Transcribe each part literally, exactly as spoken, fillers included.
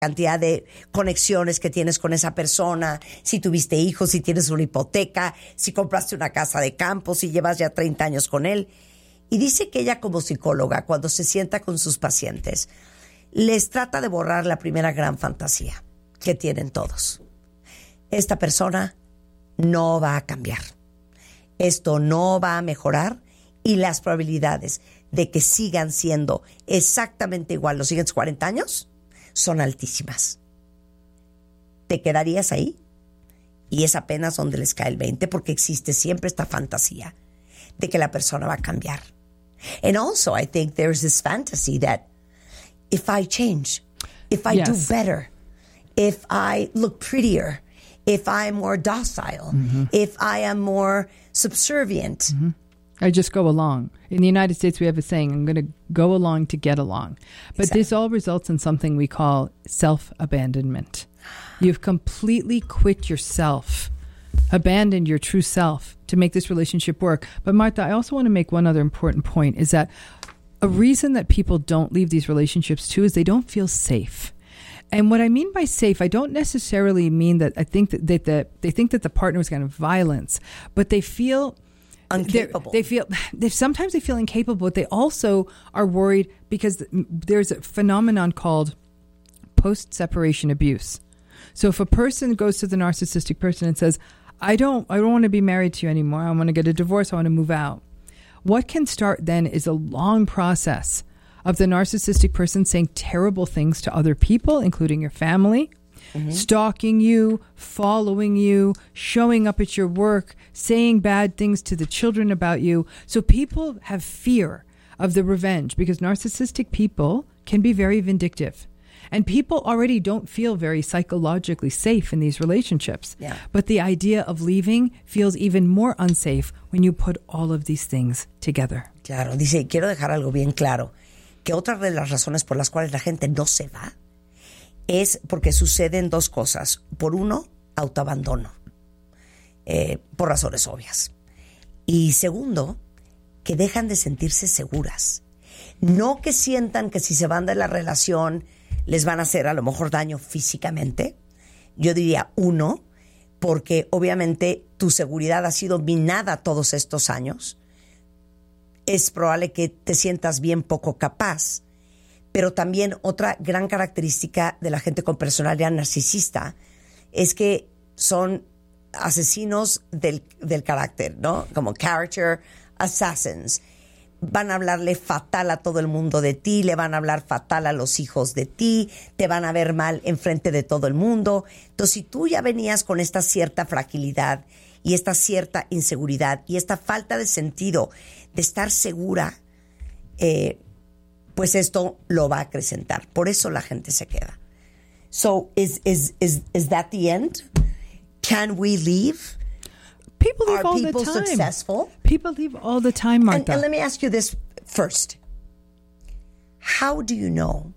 cantidad de conexiones que tienes con esa persona, si tuviste hijos, si tienes una hipoteca, si compraste una casa de campo, si llevas ya treinta años con él. Y dice que ella como psicóloga, cuando se sienta con sus pacientes, les trata de borrar la primera gran fantasía que tienen todos. Esta persona no va a cambiar. Esto no va a mejorar y las probabilidades de que sigan siendo exactamente igual los siguientes cuarenta años son altísimas. ¿Te quedarías ahí? Y es apenas donde les cae el veinte, porque existe siempre esta fantasía de que la persona va a cambiar. And also I think there's this fantasy that if I change, if I yes. do better, if I look prettier, if I'm more docile, mm-hmm. if I am more subservient. Mm-hmm. I just go along. In the United States, we have a saying, I'm going to go along to get along. But exactly. This all results in something we call self-abandonment. You've completely quit yourself, abandoned your true self to make this relationship work. But Martha, I also want to make one other important point, is that a reason that people don't leave these relationships too is they don't feel safe. And what I mean by safe, I don't necessarily mean that I think that, that the, they think that the partner is going to violence, but they feel... Incapable. They feel they sometimes they feel incapable, but they also are worried because there's a phenomenon called post-separation abuse. So if a person goes to the narcissistic person and says, "I don't, I don't want to be married to you anymore. I want to get a divorce. I want to move out," what can start then is a long process of the narcissistic person saying terrible things to other people, including your family. Mm-hmm. Stalking you, following you, showing up at your work, saying bad things to the children about you. So people have fear of the revenge because narcissistic people can be very vindictive. And people already don't feel very psychologically safe in these relationships. Yeah. But the idea of leaving feels even more unsafe when you put all of these things together. Claro, dice, quiero dejar algo bien claro, que otra de las razones por las cuales la gente no se va es porque suceden dos cosas. Por uno, autoabandono, eh, por razones obvias. Y segundo, que dejan de sentirse seguras. No que sientan que si se van de la relación les van a hacer a lo mejor daño físicamente. Yo diría uno, porque obviamente tu seguridad ha sido minada todos estos años. Es probable que te sientas bien poco capaz. Pero también otra gran característica de la gente con personalidad narcisista es que son asesinos del, del carácter, ¿no? Como character assassins. Van a hablarle fatal a todo el mundo de ti, le van a hablar fatal a los hijos de ti, te van a ver mal enfrente de todo el mundo. Entonces, si tú ya venías con esta cierta fragilidad y esta cierta inseguridad y esta falta de sentido de estar segura, eh, pues esto lo va a acrecentar. Por eso la gente se queda. So, is is is is that the end? Can we leave? People leave Are all people the time. successful? People leave all the time, Martha. And, and let me ask you this first. How do you know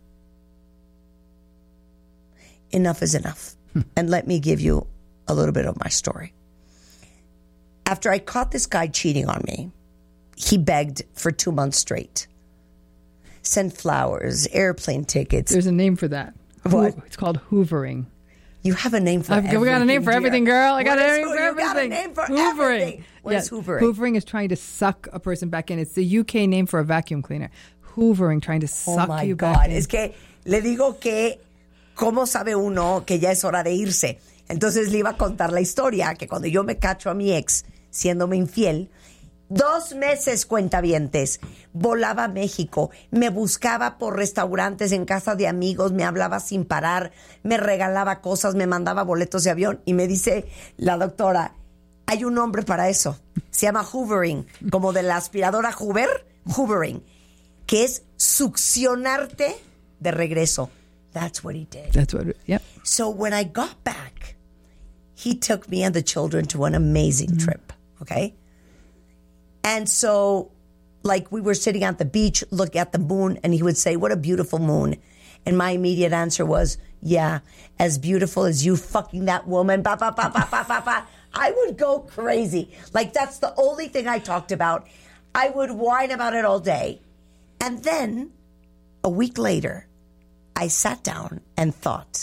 enough is enough? Hmm. And let me give you a little bit of my story. After I caught this guy cheating on me, he begged for two months straight. Sent flowers, airplane tickets. There's a name for that. What? It's called hoovering. You have a name for I've, everything. We got a name for dear. everything, girl. I got what a is, name for you everything. got a name for hoovering. everything. What yeah. is hoovering? Hoovering is trying to suck a person back in. It's the U K name for a vacuum cleaner. Hoovering, trying to suck oh my you God. back in. Es que le digo que, ¿cómo sabe uno que ya es hora de irse? Entonces le iba a contar la historia que cuando yo me cacho a mi ex siéndome infiel, dos meses, cuentavientes, volaba a México, me buscaba por restaurantes, en casa de amigos, me hablaba sin parar, me regalaba cosas, me mandaba boletos de avión y me dice la doctora, hay un nombre para eso, se llama hoovering, como de la aspiradora Hoover, hoovering, que es succionarte de regreso. That's what he did. That's what, yep. So when I got back, he took me and the children to an amazing mm-hmm. trip, okay? And so, like, we were sitting at the beach, look at the moon, and he would say, what a beautiful moon. And my immediate answer was, yeah, as beautiful as you fucking that woman. Ba, ba, ba, ba, ba, ba, ba. I would go crazy. Like, that's the only thing I talked about. I would whine about it all day. And then, a week later, I sat down and thought,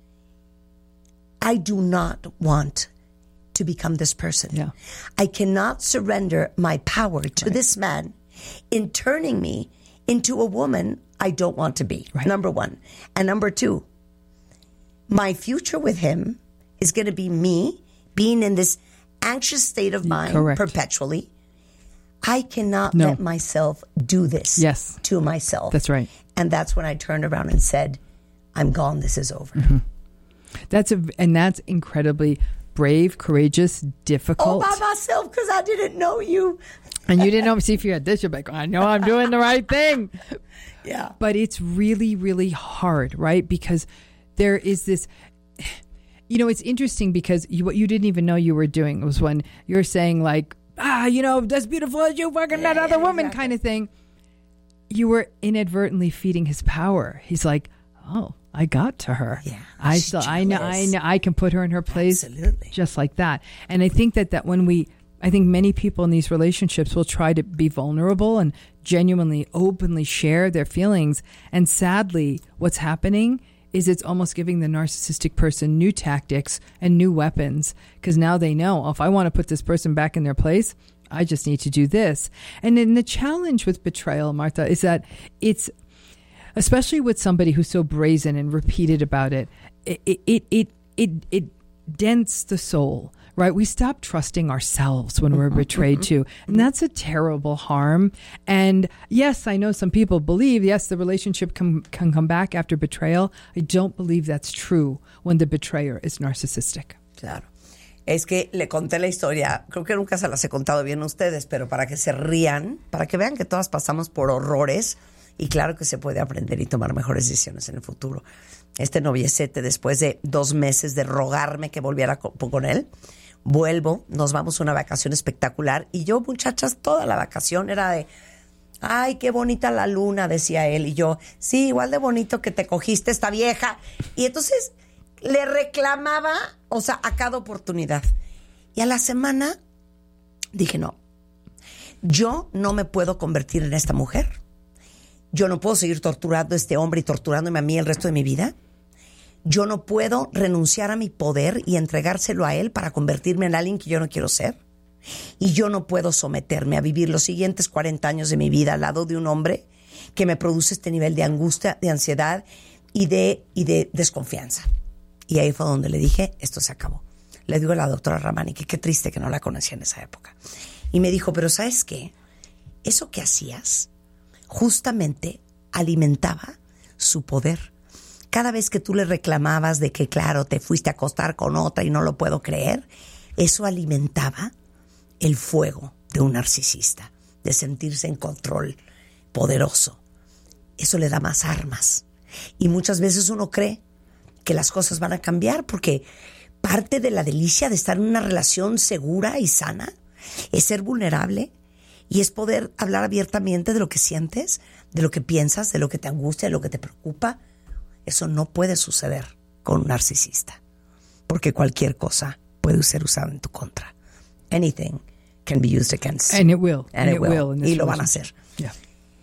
I do not want to become this person. Yeah. I cannot surrender my power to Right. this man in turning me into a woman I don't want to be. Right. Number one. And number two, my future with him is going to be me being in this anxious state of mind Correct. perpetually. I cannot No. let myself do this Yes. to myself. That's right. And that's when I turned around and said, I'm gone. This is over. Mm-hmm. That's a, and that's incredibly brave, courageous, difficult. All by myself because I didn't know you. And you didn't know, see if you had this, you're like, I know I'm doing the right thing. Yeah. But it's really, really hard, right? Because there is this, you know, it's interesting because you, what you didn't even know you were doing was when you're saying like, ah, you know, as beautiful as you fucking Yeah, that other yeah, woman exactly. kind of thing. You were inadvertently feeding his power. He's like, oh, I got to her. Yeah, I she's still, I know, I jealous. know, I can put her in her place. Absolutely. Just like that. And I think that, that when we, I think many people in these relationships will try to be vulnerable and genuinely, openly share their feelings. And sadly, what's happening is it's almost giving the narcissistic person new tactics and new weapons because now they know, oh, if I want to put this person back in their place, I just need to do this. And then the challenge with betrayal, Martha, is that it's, especially with somebody who's so brazen and repeated about it, it it it it, it dents the soul, right? We stop trusting ourselves when we're betrayed too. And that's a terrible harm. And yes, I know some people believe, yes, the relationship can, can come back after betrayal. I don't believe that's true when the betrayer is narcissistic. Claro. Es que le conté la historia, creo que nunca se las he contado bien a ustedes, pero para que se rían, para que vean que todas pasamos por horrores y claro que se puede aprender y tomar mejores decisiones en el futuro. Este noviecete, después de dos meses de rogarme que volviera con, con él, vuelvo, nos vamos a una vacación espectacular y yo, muchachas, toda la vacación era de, ay, qué bonita la luna, decía él, y yo, sí, igual de bonito que te cogiste esta vieja. Y entonces le reclamaba, o sea, a cada oportunidad. Y a la semana dije, no, yo no me puedo convertir en esta mujer. Yo no puedo seguir torturando a este hombre y torturándome a mí el resto de mi vida. Yo no puedo renunciar a mi poder y entregárselo a él para convertirme en alguien que yo no quiero ser. Y yo no puedo someterme a vivir los siguientes cuarenta años de mi vida al lado de un hombre que me produce este nivel de angustia, de ansiedad y de, y de desconfianza. Y ahí fue donde le dije, esto se acabó. Le digo a la doctora Ramani que qué triste que no la conocía en esa época. Y me dijo, pero ¿sabes qué? Eso que hacías justamente alimentaba su poder. Cada vez que tú le reclamabas de que, claro, te fuiste a acostar con otra y no lo puedo creer, eso alimentaba el fuego de un narcisista, de sentirse en control, poderoso. Eso le da más armas. Y muchas veces uno cree que las cosas van a cambiar porque parte de la delicia de estar en una relación segura y sana es ser vulnerable y es poder hablar abiertamente de lo que sientes, de lo que piensas, de lo que te angustia, de lo que te preocupa. Eso no puede suceder con un narcisista porque cualquier cosa puede ser usada en tu contra. Anything can be used against you. And it will. And, And it, it will. will in this Y lo van a relationship. hacer. Yeah.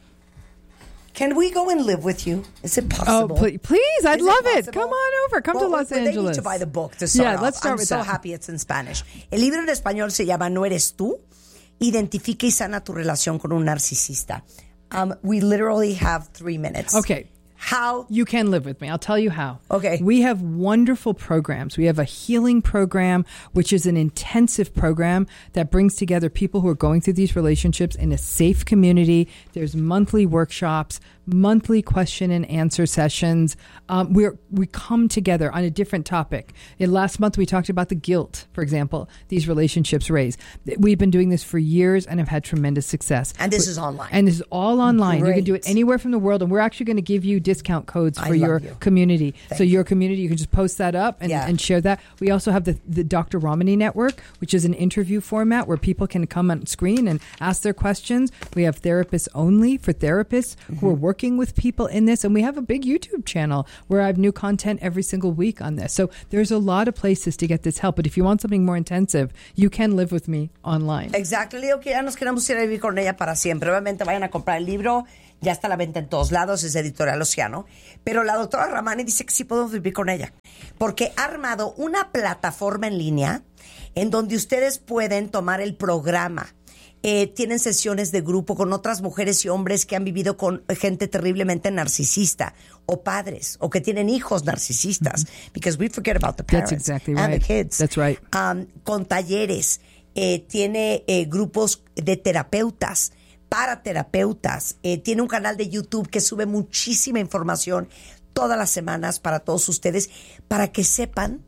Can we go and live with you? Is it Oh, possible? please, please I'd Is love it. possible? Come on over. Come Well, to Los well, Angeles. They need to buy the book to start Yeah, let's off. start I'm with so that. happy it's in Spanish. El libro en español se llama No eres tú. Identifica y sana tu relación con un narcisista. Um, we literally have three minutes. Okay. How? You can live with me. I'll tell you how. Okay. We have wonderful programs. We have a healing program, which is an intensive program that brings together people who are going through these relationships in a safe community. There's monthly workshops, monthly question and answer sessions. Um, we're, we come together on a different topic. In last month, we talked about the guilt, for example, these relationships raise. We've been doing this for years and have had tremendous success. And this is online. And this is all online. You can do it Great. anywhere from the world. And we're actually going to give you discount codes I for love your you. community. Thank so you. your community, you can just post that up and, Yeah. and share that. We also have the, the Doctor Romani Network, which is an interview format where people can come on screen and ask their questions. We have therapists only for therapists Mm-hmm. who are working with people in this. And we have a big YouTube channel where I have new content every single week on this. So there's a lot of places to get this help. But if you want something more intensive, you can live with me online. Exacto. Le digo que ya nos queremos ir a vivir con ella para siempre. Obviamente vayan a comprar el libro. Ya está a la venta en todos lados, es Editorial Océano. Pero la doctora Ramani dice que sí podemos vivir con ella. Porque ha armado una plataforma en línea en donde ustedes pueden tomar el programa. Eh, tienen sesiones de grupo con otras mujeres y hombres que han vivido con gente terriblemente narcisista, o padres, o que tienen hijos narcisistas. Mm-hmm. Because we forget about the parents. That's exactly and right. the kids. That's right. Um, con talleres. Eh, tiene eh, grupos de terapeutas, para terapeutas. Eh, tiene un canal de YouTube que sube muchísima información todas las semanas para todos ustedes, para que sepan,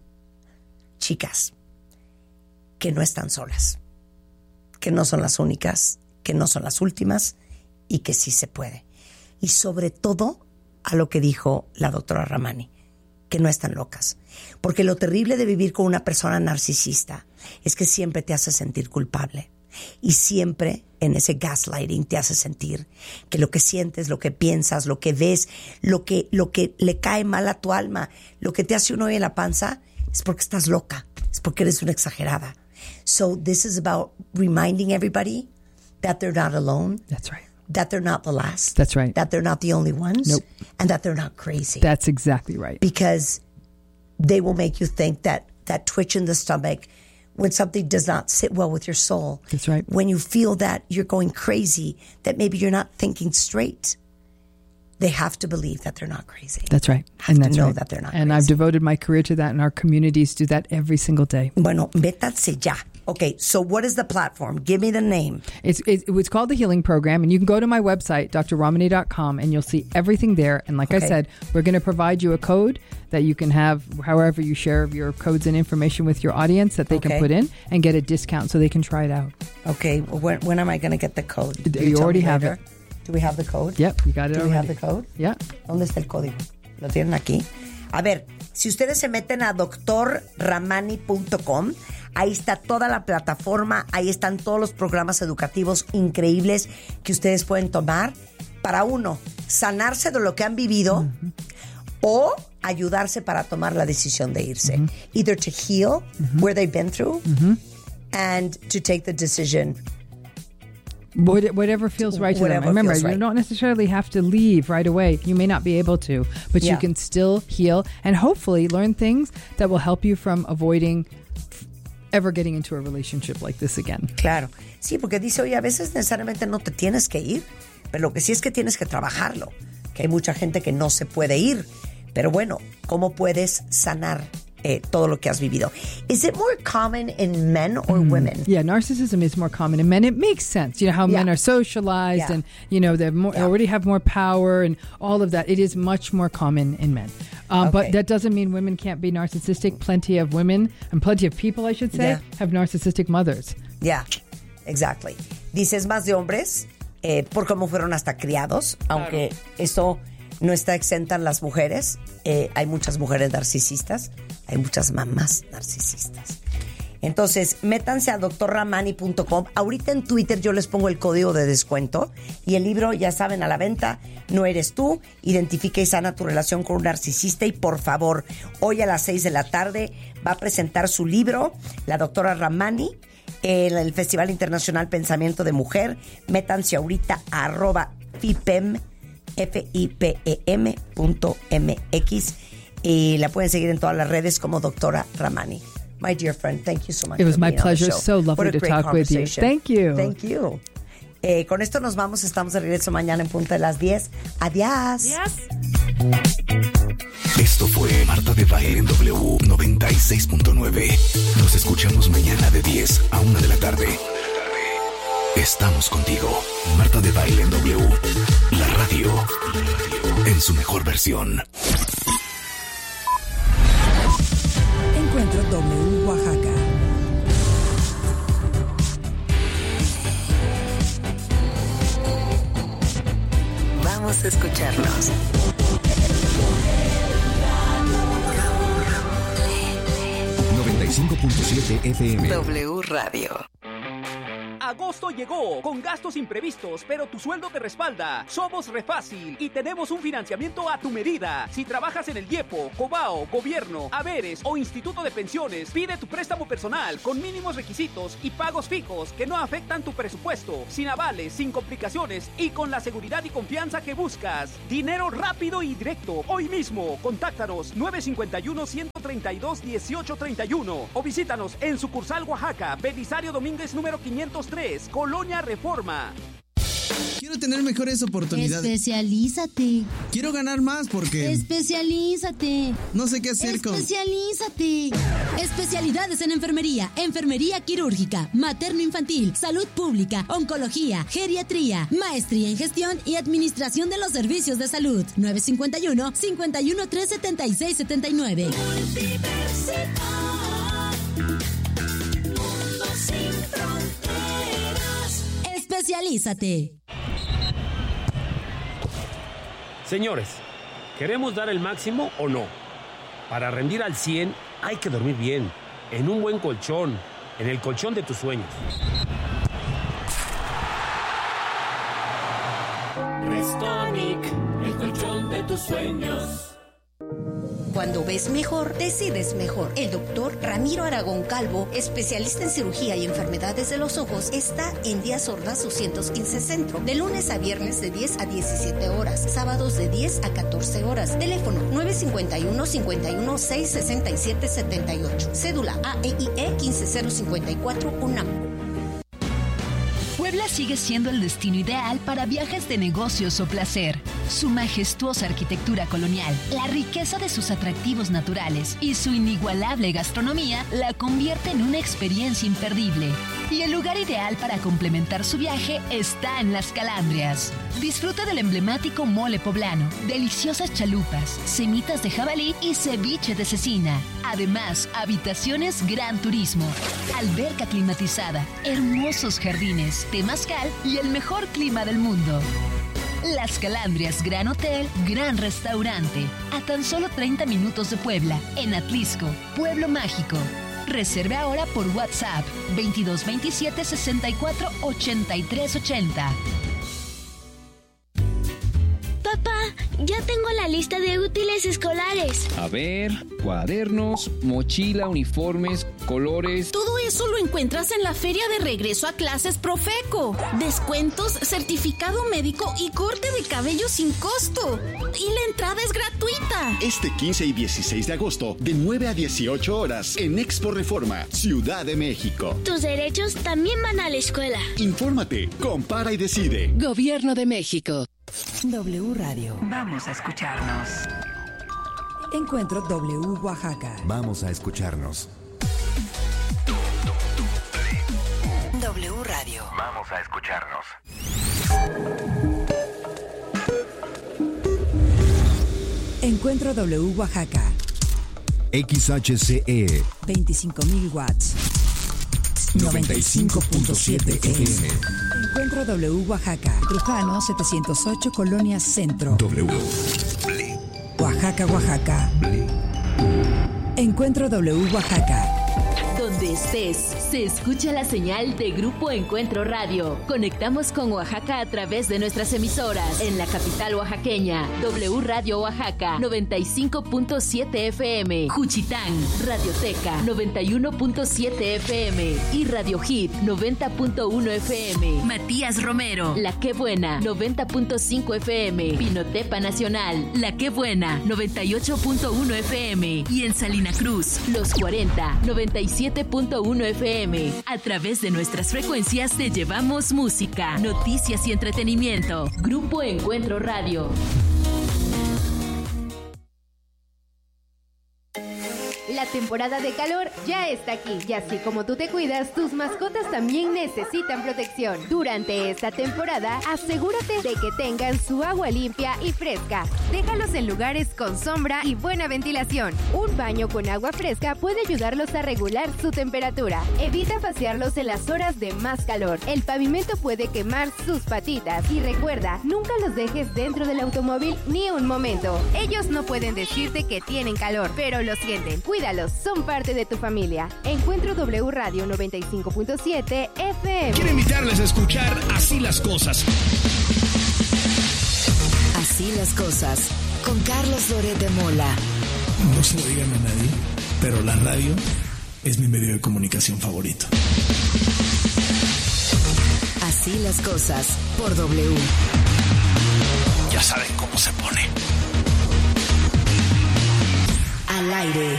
chicas, que no están solas, que no son las únicas, que no son las últimas y que sí se puede. Y sobre todo a lo que dijo la doctora Ramani, que no están locas. Porque lo terrible de vivir con una persona narcisista es que siempre te hace sentir culpable. Y siempre en ese gaslighting te hace sentir que lo que sientes, lo que piensas, lo que ves, lo que, lo que le cae mal a tu alma, lo que te hace un hoyo en la panza, es porque estás loca, es porque eres una exagerada. So this is about reminding everybody that they're not alone. That's right. That they're not the last. That's right. That they're not the only ones. Nope. And that they're not crazy. That's exactly right. Because they will make you think that that twitch in the stomach when something does not sit well with your soul. That's right. When you feel that you're going crazy, that maybe you're not thinking straight. They have to believe that they're not crazy. That's right. Have and to that's know right. that they're not and crazy. I've devoted my career to that, and our communities do that every single day. Bueno, métanse ya. Okay, so what is the platform? Give me the name. It's, it's it's called the Healing Program, and you can go to my website, d r ramani dot com, and you'll see everything there. And like Okay. I said, we're going to provide you a code that you can have however you share your codes and information with your audience that they Okay. can put in and get a discount so they can try it out. Okay, well, when, when am I going to get the code? You Will tell already me have later? Do we have the code? Yep, you got it Do we already. have the code? Yeah. ¿Dónde está el código? ¿Lo tienen aquí? A ver, si ustedes se meten a doctor ramani punto com, ahí está toda la plataforma, ahí están todos los programas educativos increíbles que ustedes pueden tomar para, uno, sanarse de lo que han vivido, mm-hmm. o ayudarse para tomar la decisión de irse. Mm-hmm. Either to heal mm-hmm. where they've been through mm-hmm. and to take the decision. What, whatever feels right to whatever them. Remember, feels right. You don't necessarily have to leave right away. You may not be able to, but Yeah. you can still heal and hopefully learn things that will help you from avoiding ever getting into a relationship like this again. Claro. Sí, porque dice, oye, a veces necesariamente no te tienes que ir, pero lo que sí es que tienes que trabajarlo. Que hay mucha gente que no se puede ir. Pero bueno, ¿cómo puedes sanar eh, todo lo que has vivido? Is it more common in men or mm. women? Yeah, narcissism is more common in men. It makes sense. You know, how Yeah. men are socialized Yeah. and, you know, they Yeah. already have more power and all of that. It is much more common in men. Um, Okay. But that doesn't mean women can't be narcissistic. Plenty of women, and plenty of people, I should say, Yeah. have narcissistic mothers. Yeah, exactly. Dices más de hombres eh, por cómo fueron hasta criados, aunque eso no está exenta en las mujeres. Eh, hay muchas mujeres narcisistas, hay muchas mamás narcisistas. Entonces, métanse a doctor ramani punto com. Ahorita en Twitter yo les pongo el código de descuento y el libro, ya saben, a la venta. No eres tú. Identifica y sana tu relación con un narcisista. Y por favor, hoy a las seis de la tarde va a presentar su libro, la doctora Ramani, en el Festival Internacional Pensamiento de Mujer. Métanse ahorita a arroba fipem, F I P E M punto M X, y la pueden seguir en todas las redes como doctora Ramani. My dear friend, thank you so much. It was for my being on the pleasure. show. So lovely What a to great talk with you. conversation. Thank you. Thank you. Eh, con esto nos vamos. Estamos de regreso mañana en punto de las diez. Adiós. Yes. Esto fue Marta de Baile en W noventa y seis punto nueve. Nos escuchamos mañana de diez a una de la tarde. Estamos contigo. Marta de Baile en W. La radio en su mejor versión. Encuentro W Oaxaca. Vamos a escucharnos. noventa y cinco punto siete F M. W Radio. Agosto llegó con gastos imprevistos, pero tu sueldo te respalda. Somos Refácil y tenemos un financiamiento a tu medida. Si trabajas en el IEPO, Cobao, Gobierno, Haberes o Instituto de Pensiones, pide tu préstamo personal con mínimos requisitos y pagos fijos que no afectan tu presupuesto, sin avales, sin complicaciones y con la seguridad y confianza que buscas. Dinero rápido y directo. Hoy mismo, contáctanos nueve cinco uno, uno tres dos, uno ocho tres uno o visítanos en sucursal Oaxaca, Belisario Domínguez número quinientos tres, Colonia Reforma. Quiero tener mejores oportunidades. Especialízate. Quiero ganar más porque... Especialízate. No sé qué hacer con... Especialízate. Especialidades en enfermería, enfermería quirúrgica, materno-infantil, salud pública, oncología, geriatría, maestría en gestión y administración de los servicios de salud. nueve cinco uno, cinco uno tres, siete seis siete nueve. Universidad, mundo sin fronteras. Especialízate. Señores, ¿queremos dar el máximo o no? Para rendir al cien hay que dormir bien, en un buen colchón, en el colchón de tus sueños. Restonic, el colchón de tus sueños. Cuando ves mejor, decides mejor. El doctor Ramiro Aragón Calvo, especialista en cirugía y enfermedades de los ojos, está en Díaz Ordaz doscientos quince Centro, de lunes a viernes de diez a diecisiete horas, sábados de diez a catorce horas. Teléfono nueve cinco uno, cinco uno seis, seis siete siete ocho. Cédula A E I E uno cinco cero cinco cuatro UNAM. Puebla sigue siendo el destino ideal para viajes de negocios o placer. Su majestuosa arquitectura colonial, la riqueza de sus atractivos naturales y su inigualable gastronomía la convierte en una experiencia imperdible. Y el lugar ideal para complementar su viaje está en Las Calandrias. Disfruta del emblemático mole poblano, deliciosas chalupas, semitas de jabalí y ceviche de cecina. Además, habitaciones Gran Turismo, alberca climatizada, hermosos jardines, temazcal y el mejor clima del mundo. Las Calandrias Gran Hotel, Gran Restaurante, a tan solo treinta minutos de Puebla, en Atlisco, Pueblo Mágico. Reserve ahora por WhatsApp veintidós veintisiete sesenta y cuatro ochenta y tres ochenta. Papá, ya tengo la lista de útiles escolares. A ver, cuadernos, mochila, uniformes, colores... Todo eso lo encuentras en la Feria de Regreso a Clases Profeco. Descuentos, certificado médico y corte de cabello sin costo. Y la entrada es gratuita. Este quince y dieciséis de agosto, de nueve a dieciocho horas, en Expo Reforma, Ciudad de México. Tus derechos también van a la escuela. Infórmate, compara y decide. Gobierno de México. W Radio. Vamos a escucharnos. Encuentro W Oaxaca. Vamos a escucharnos. W Radio. Vamos a escucharnos. Encuentro W Oaxaca. X H C E. veinticinco mil watts. noventa y cinco punto siete F M. Encuentro W Oaxaca. Trujano setecientos ocho, Colonia Centro. W. Oaxaca, Oaxaca. Encuentro W Oaxaca. Donde estés, se escucha la señal de Grupo Encuentro Radio. Conectamos con Oaxaca a través de nuestras emisoras. En la capital oaxaqueña, W Radio Oaxaca, noventa y cinco punto siete F M. Juchitán, Radioteca, noventa y uno punto siete F M. Y Radio Hit, noventa punto uno F M. Matías Romero, La Qué Buena, noventa punto cinco F M. Pinotepa Nacional, La Qué Buena, noventa y ocho punto uno F M. Y en Salina Cruz, Los cuarenta, noventa y siete punto uno F M. A través de nuestras frecuencias te llevamos música, noticias y entretenimiento. Grupo Encuentro Radio. La temporada de calor ya está aquí y así como tú te cuidas, tus mascotas también necesitan protección. Durante esta temporada, asegúrate de que tengan su agua limpia y fresca. Déjalos en lugares con sombra y buena ventilación. Un baño con agua fresca puede ayudarlos a regular su temperatura. Evita pasearlos en las horas de más calor. El pavimento puede quemar sus patitas. Y recuerda, nunca los dejes dentro del automóvil ni un momento. Ellos no pueden decirte que tienen calor, pero lo sienten. Cuídalos, son parte de tu familia. Encuentro W Radio noventa y cinco punto siete F M. Quiero invitarles a escuchar Así las Cosas. Así las Cosas, con Carlos Loret de Mola. No se lo digan a nadie, pero la radio es mi medio de comunicación favorito. Así las Cosas, por W. Ya saben cómo se pone. Al aire.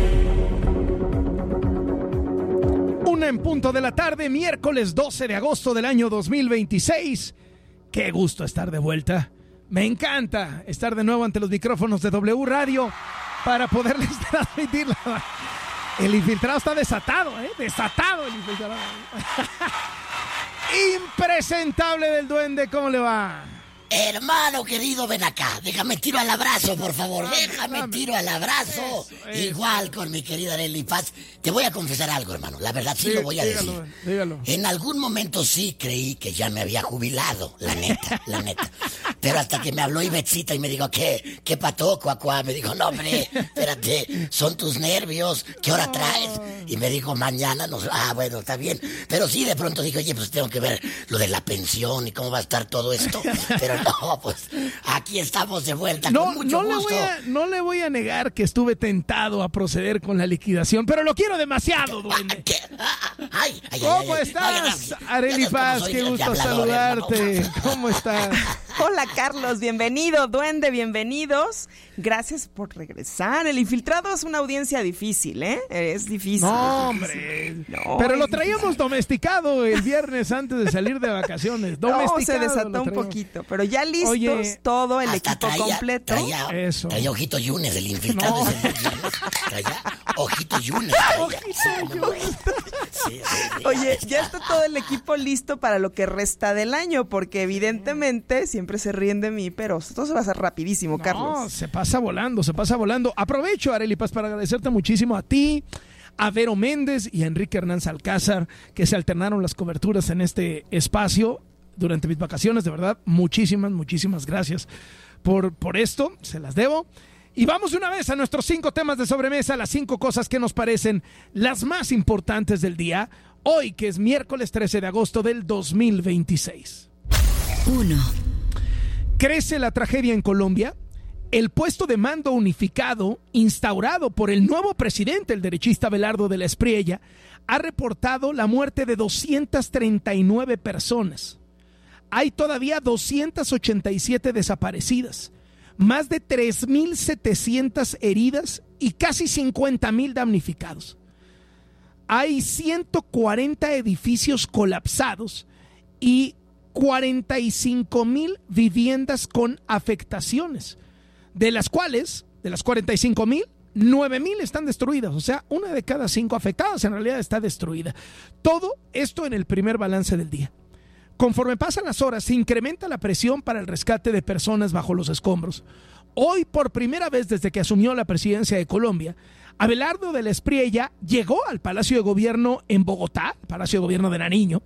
Una en punto de la tarde, miércoles doce de agosto del año dos mil veintiséis. Qué gusto estar de vuelta. Me encanta estar de nuevo ante los micrófonos de W Radio para poderles transmitir la... El infiltrado está desatado, ¿eh? Desatado el infiltrado. Impresentable del duende, ¿cómo le va? Hermano querido, ven acá. Déjame tiro al abrazo, por favor. Déjame tiro al abrazo. Eso, eso. Igual con mi querida Arely Paz. Te voy a confesar algo, hermano. La verdad, sí, sí lo voy a dígalo, decir. Dígalo. En algún momento sí creí que ya me había jubilado. La neta, la neta. Pero hasta que me habló Ivetcita y me dijo, ¿qué? ¿Qué pató, cuacuá? Me dijo, no, hombre, espérate, son tus nervios. ¿Qué hora traes? Y me dijo, mañana nos... Ah, bueno, está bien. Pero sí, de pronto dije, oye, pues tengo que ver lo de la pensión y cómo va a estar todo esto. Pero no, pues aquí estamos de vuelta, no, con mucho no le gusto. Voy a, no le voy a negar que estuve tentado a proceder con la liquidación, pero lo quiero demasiado, duende. Ay, ay, ¿Cómo ay, estás, ay, Arely Paz? Qué gusto saludarte. ¿Cómo estás? Hola, Carlos, bienvenido. Duende, bienvenidos. Gracias por regresar. El infiltrado es una audiencia difícil, ¿eh? Es difícil. No, hombre. No, pero lo traíamos domesticado el viernes antes de salir de vacaciones. Domesticado. No, se desató un poquito, pero ya listos. Oye, todo el equipo traía, completo. Traía, Eso. traía Ojito Yunes, el infiltrado. No. Traía Ojito Yunes. Ojito Yunes. Sí, sí, sí. Oye, ya está todo el equipo listo para lo que resta del año, porque evidentemente siempre se ríen de mí, pero esto se va a hacer rapidísimo, no, Carlos. se pasa volando, se pasa volando. Aprovecho, Arely Paz, para agradecerte muchísimo a ti, a Vero Méndez y a Enrique Hernández Alcázar, que se alternaron las coberturas en este espacio durante mis vacaciones. De verdad, muchísimas, muchísimas gracias por, por esto, se las debo. Y vamos de una vez a nuestros cinco temas de sobremesa, las cinco cosas que nos parecen las más importantes del día, hoy que es miércoles trece de agosto del dos mil veintiséis. uno. Crece la tragedia en Colombia. El puesto de mando unificado, instaurado por el nuevo presidente, el derechista Abelardo de la Espriella, ha reportado la muerte de doscientas treinta y nueve personas. Hay todavía doscientas ochenta y siete desaparecidas, más de tres mil setecientas heridas y casi cincuenta mil damnificados. Hay ciento cuarenta edificios colapsados y cuarenta y cinco mil viviendas con afectaciones, de las cuales, de las cuarenta y cinco mil, nueve mil están destruidas. O sea, una de cada cinco afectadas en realidad está destruida. Todo esto en el primer balance del día. Conforme pasan las horas, se incrementa la presión para el rescate de personas bajo los escombros. Hoy, por primera vez desde que asumió la presidencia de Colombia, Abelardo de la Espriella llegó al Palacio de Gobierno en Bogotá, Palacio de Gobierno de Nariño.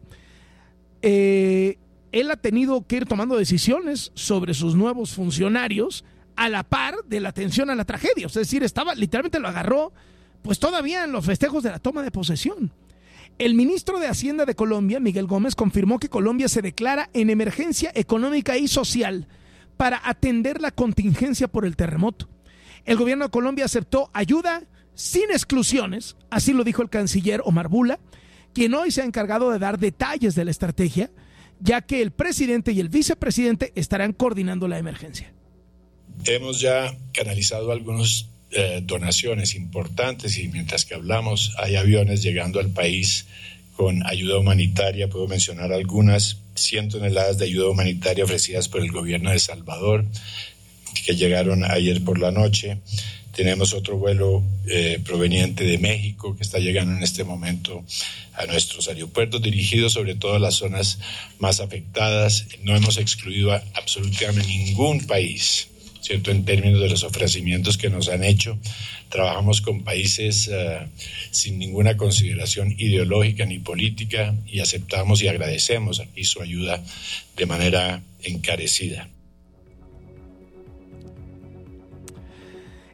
Eh, él ha tenido que ir tomando decisiones sobre sus nuevos funcionarios a la par de la atención a la tragedia. Es decir, estaba, literalmente lo agarró, pues todavía en los festejos de la toma de posesión. El ministro de Hacienda de Colombia, Miguel Gómez, confirmó que Colombia se declara en emergencia económica y social para atender la contingencia por el terremoto. El gobierno de Colombia aceptó ayuda sin exclusiones, así lo dijo el canciller Omar Bula, quien hoy se ha encargado de dar detalles de la estrategia, ya que el presidente y el vicepresidente estarán coordinando la emergencia. Hemos ya canalizado algunas eh, donaciones importantes y mientras que hablamos hay aviones llegando al país con ayuda humanitaria. Puedo mencionar algunas, cien toneladas de ayuda humanitaria ofrecidas por el gobierno de Salvador que llegaron ayer por la noche. Tenemos otro vuelo eh, proveniente de México que está llegando en este momento a nuestros aeropuertos, dirigidos sobre todo a las zonas más afectadas. No hemos excluido a absolutamente ningún país, ¿cierto?, en términos de los ofrecimientos que nos han hecho. Trabajamos con países uh, sin ninguna consideración ideológica ni política y aceptamos y agradecemos aquí su ayuda de manera encarecida.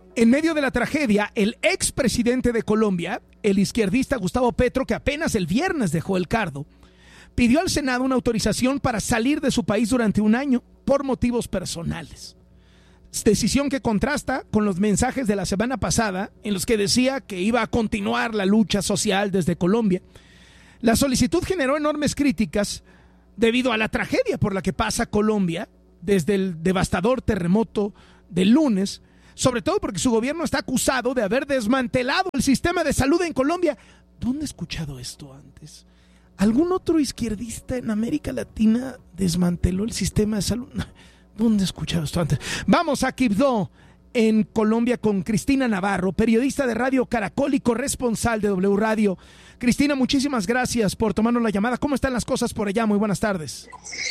En medio de la tragedia, el expresidente de Colombia, el izquierdista Gustavo Petro, que apenas el viernes dejó el cargo, pidió al Senado una autorización para salir de su país durante un año por motivos personales. Decisión que contrasta con los mensajes de la semana pasada en los que decía que iba a continuar la lucha social desde Colombia. La solicitud generó enormes críticas debido a la tragedia por la que pasa Colombia desde el devastador terremoto del lunes, sobre todo porque su gobierno está acusado de haber desmantelado el sistema de salud en Colombia. ¿Dónde he escuchado esto antes? ¿Algún otro izquierdista en América Latina desmanteló el sistema de salud? ¿Dónde he escuchado esto antes? Vamos a Quibdó, en Colombia, con Cristina Navarro, periodista de Radio Caracol y corresponsal de W Radio. Cristina, muchísimas gracias por tomarnos la llamada. ¿Cómo están las cosas por allá? Muy buenas tardes.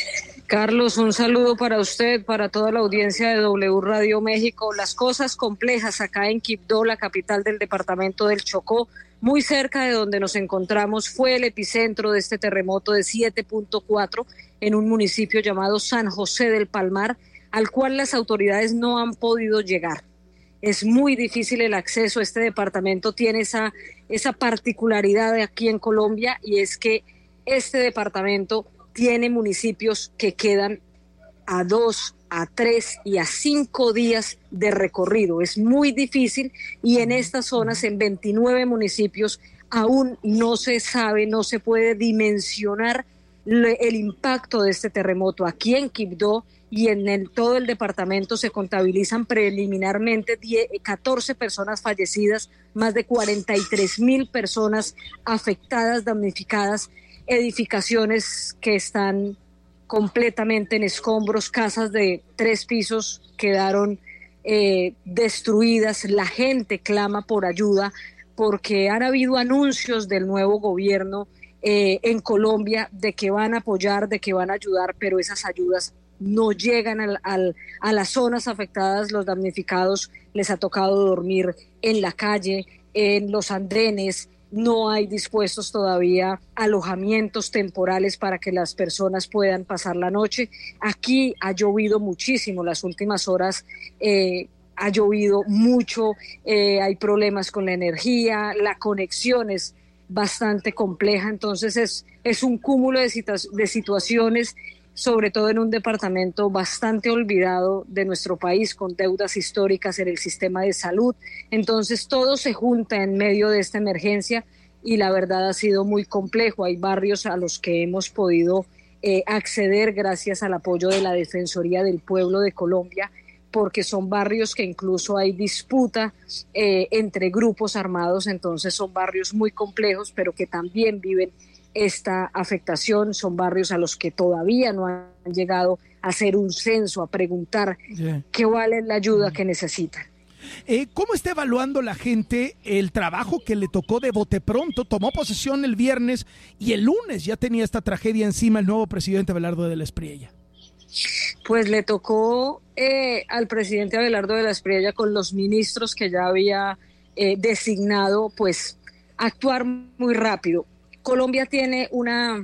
Carlos, un saludo para usted, para toda la audiencia de W Radio México. Las cosas complejas acá en Quibdó, la capital del departamento del Chocó, muy cerca de donde nos encontramos, fue el epicentro de este terremoto de siete punto cuatro en un municipio llamado San José del Palmar, al cual las autoridades no han podido llegar. Es muy difícil el acceso. Este departamento tiene esa, esa particularidad de aquí en Colombia, y es que este departamento tiene municipios que quedan a dos, a tres y a cinco días de recorrido. Es muy difícil, y en estas zonas, en veintinueve municipios, aún no se sabe, no se puede dimensionar le, el impacto de este terremoto. Aquí en Quibdó y en el, todo el departamento se contabilizan preliminarmente diez, catorce personas fallecidas, más de cuarenta y tres mil personas afectadas, damnificadas, edificaciones que están completamente en escombros, casas de tres pisos quedaron eh, destruidas. La gente clama por ayuda porque han habido anuncios del nuevo gobierno eh, en Colombia de que van a apoyar, de que van a ayudar, pero esas ayudas no llegan al, al, a las zonas afectadas. Los damnificados les ha tocado dormir en la calle, en los andenes. No hay dispuestos todavía alojamientos temporales para que las personas puedan pasar la noche. Aquí ha llovido muchísimo las últimas horas, eh, ha llovido mucho, eh, hay problemas con la energía, la conexión es bastante compleja, entonces es, es un cúmulo de, situ- de situaciones, sobre todo en un departamento bastante olvidado de nuestro país, con deudas históricas en el sistema de salud. Entonces todo se junta en medio de esta emergencia, y la verdad ha sido muy complejo. Hay barrios a los que hemos podido eh, acceder gracias al apoyo de la Defensoría del Pueblo de Colombia, porque son barrios que incluso hay disputa eh, entre grupos armados, entonces son barrios muy complejos, pero que también viven esta afectación. Son barrios a los que todavía no han llegado a hacer un censo, a preguntar yeah. qué vale la ayuda que necesitan. Eh, ¿Cómo está evaluando la gente el trabajo que le tocó de bote pronto? Tomó posesión el viernes y el lunes ya tenía esta tragedia encima el nuevo presidente Abelardo de la Espriella. Pues le tocó eh, al presidente Abelardo de la Espriella, con los ministros que ya había eh, designado, pues actuar muy rápido. Colombia tiene una,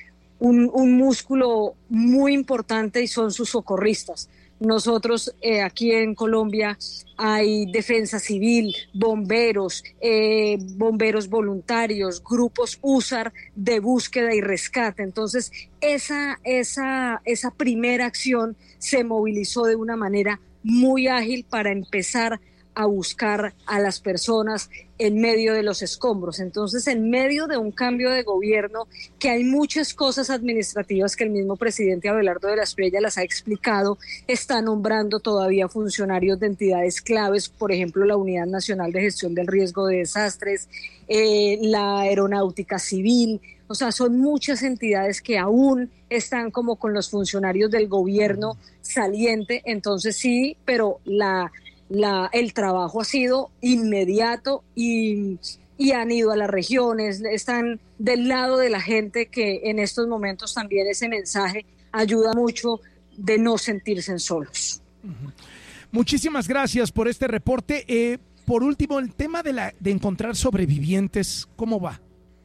un, un músculo muy importante y son sus socorristas. Nosotros eh, aquí en Colombia hay defensa civil, bomberos, eh, bomberos voluntarios, grupos U S A R de búsqueda y rescate. Entonces, esa, esa, esa primera acción se movilizó de una manera muy ágil para empezar a buscar a las personas en medio de los escombros. Entonces, en medio de un cambio de gobierno, que hay muchas cosas administrativas que el mismo presidente Abelardo de la Espriella las ha explicado, está nombrando todavía funcionarios de entidades claves, por ejemplo, la Unidad Nacional de Gestión del Riesgo de Desastres, eh, la Aeronáutica Civil. O sea, son muchas entidades que aún están como con los funcionarios del gobierno saliente. Entonces sí, pero la... La, el trabajo ha sido inmediato y, y han ido a las regiones, están del lado de la gente, que en estos momentos también ese mensaje ayuda mucho de no sentirse solos. Uh-huh. Muchísimas gracias por este reporte. Eh, por último, el tema de, la, de encontrar sobrevivientes, ¿cómo va?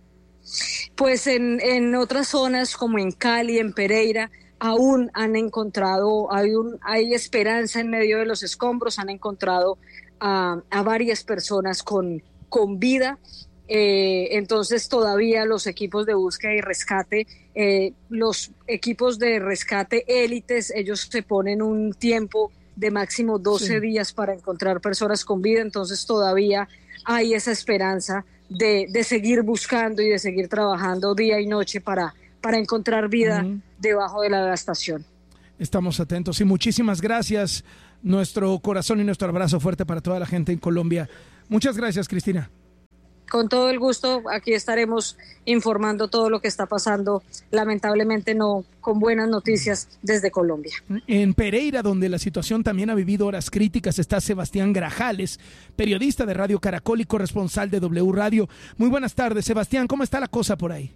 Pues en, en otras zonas como en Cali, en Pereira, aún han encontrado, hay, un, hay esperanza en medio de los escombros, han encontrado a, a varias personas con, con vida. Eh, entonces todavía los equipos de búsqueda y rescate, eh, los equipos de rescate élites, ellos se ponen un tiempo de máximo doce sí. días para encontrar personas con vida, entonces todavía hay esa esperanza de, de seguir buscando y de seguir trabajando día y noche para, para encontrar vida uh-huh. debajo de la devastación. Estamos atentos y muchísimas gracias, nuestro corazón y nuestro abrazo fuerte para toda la gente en Colombia. Muchas gracias, Cristina. Con todo el gusto, aquí estaremos informando todo lo que está pasando, lamentablemente no con buenas noticias desde Colombia. En Pereira, donde la situación también ha vivido horas críticas, está Sebastián Grajales, periodista de Radio Caracol y corresponsal de W Radio. Muy buenas tardes, Sebastián, ¿cómo está la cosa por ahí?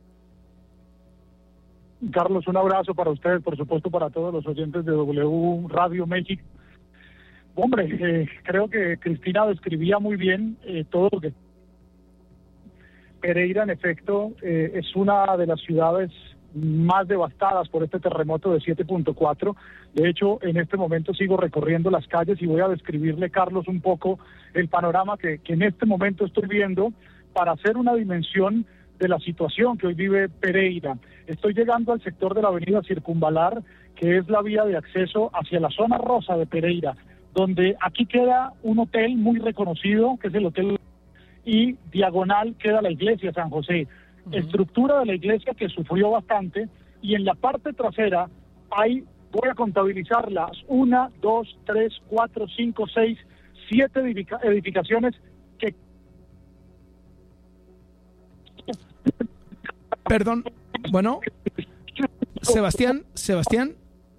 Carlos, un abrazo para ustedes, por supuesto para todos los oyentes de W Radio México. Hombre, eh, creo que Cristina describía muy bien eh, todo lo que... Pereira, en efecto, eh, es una de las ciudades más devastadas por este terremoto de siete punto cuatro. De hecho, en este momento sigo recorriendo las calles y voy a describirle, Carlos, un poco el panorama que, que en este momento estoy viendo para hacer una dimensión de la situación que hoy vive Pereira. Estoy llegando al sector de la avenida Circunvalar, que es la vía de acceso hacia la zona rosa de Pereira, donde aquí queda un hotel muy reconocido, que es el Hotel... y diagonal queda la iglesia San José, uh-huh. estructura de la iglesia que sufrió bastante, y en la parte trasera hay, voy a contabilizarlas, una, dos, tres, cuatro, cinco, seis, siete edific- edificaciones que... Perdón, bueno, Sebastián, Sebastián,